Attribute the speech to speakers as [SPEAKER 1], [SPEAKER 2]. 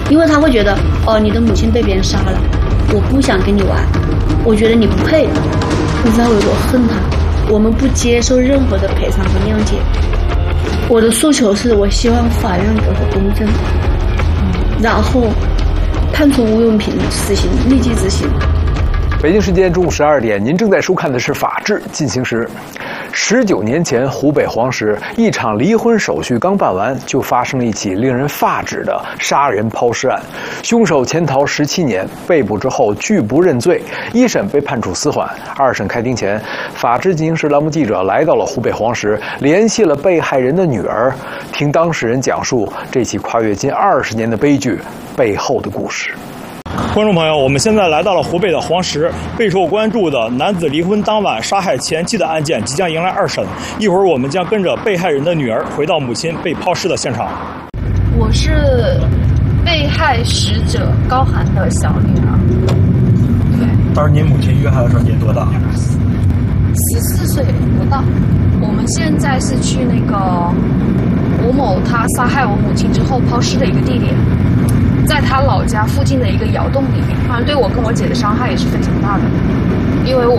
[SPEAKER 1] 因为他会觉得，哦，你的母亲被别人杀了，我不想跟你玩，我觉得你不配，你才会我恨他。我们不接受任何的赔偿和谅解。我的诉求是我希望法院给我公正，然后判处吴永平死刑，立即执行。
[SPEAKER 2] 北京时间中午12点，您正在收看的是《法治进行时》。19年前，湖北黄石一场离婚手续刚办完，就发生了一起令人发指的杀人抛尸案。凶手潜逃17年，被捕之后拒不认罪，一审被判处死缓。二审开庭前，《法治进行时》栏目记者来到了湖北黄石，联系了被害人的女儿，听当事人讲述这起跨越近20年的悲剧背后的故事。
[SPEAKER 3] 观众朋友，我们现在来到了湖北的黄石，备受关注的男子离婚当晚杀害前妻的案件即将迎来2审。一会儿我们将跟着被害人的女儿回到母亲被抛尸的现场。
[SPEAKER 4] 我是被害死者高涵的小女儿。对。
[SPEAKER 3] 当时您母亲遇害的时候您多大
[SPEAKER 4] ？14岁不到。我们现在是去那个吴某他杀害我母亲之后抛尸的一个地点。在他老家附近的一个窑洞里面，反正对我跟我姐的伤害也是非常大的，因为我